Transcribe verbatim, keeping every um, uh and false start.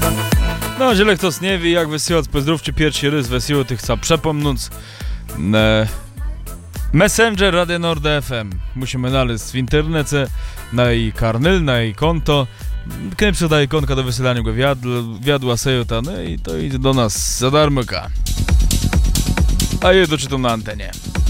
No, že kto neví, jak vysielať pozdravčí pierwszy rys vysielať, tych chcę przepomnąć. E, Messenger Radio Nord F M. Musimy znaleźć w internecie, na jej karnyl, na jej konto. Kiedy przydaje ikonka do wysyłania go wiadł, wiadła sejota, no i to idzie do nas za darmoka. A je doczytam na antenie.